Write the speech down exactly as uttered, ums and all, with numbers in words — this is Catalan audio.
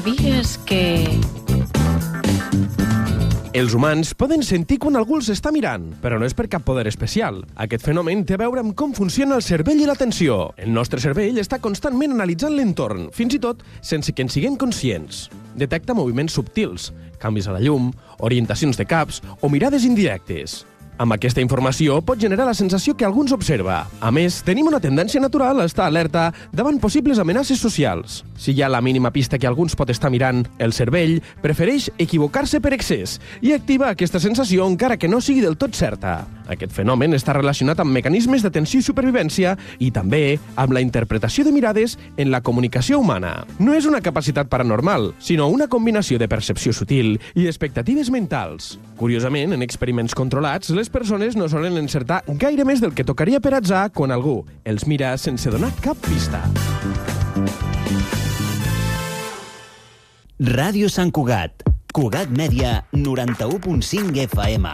Sabies que... Els humans poden sentir quan algú els està mirant, però no és per cap poder especial. Aquest fenomen té a veure amb com funciona el cervell i l'atenció. El nostre cervell està constantment analitzant l'entorn, fins i tot sense que en siguem conscients. Detecta moviments subtils, canvis a la llum, orientacions de caps o mirades indirectes. Amb aquesta informació pot generar la sensació que algú ens observa. A més, tenim una tendència natural a estar alerta davant possibles amenaces socials. Si hi ha la mínima pista que algú ens pot estar mirant, el cervell prefereix equivocar-se per excés i activa aquesta sensació encara que no sigui del tot certa. Aquest fenomen està relacionat amb mecanismes d'atenció i supervivència i també amb la interpretació de mirades en la comunicació humana. No és una capacitat paranormal, sinó una combinació de percepció sutil i expectatives mentals. Curiosament, en experiments controlats, les persones no solen encertar gaire més del que tocaria per atzar quan algú els mira sense donar cap pista. Ràdio Sant Cugat. Cugat Mèdia, noranta-u punt cinc F M.